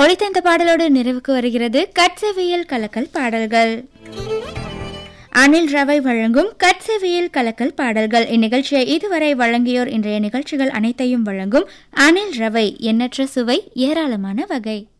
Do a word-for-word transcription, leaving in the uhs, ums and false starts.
ஒளித்த இந்த பாடலோடு நிறைவுக்கு வருகிறது கட்செவியல் கலக்கல் பாடல்கள். அனில் ரவை வழங்கும் கட்செவியல் கலக்கல் பாடல்கள். இந்நிகழ்ச்சியை இதுவரை வழங்கியோர் இன்றைய நிகழ்ச்சிகள் அனைத்தையும் வழங்கும் அனில் ரவை. எண்ணற்ற சுவை, ஏராளமான வகை.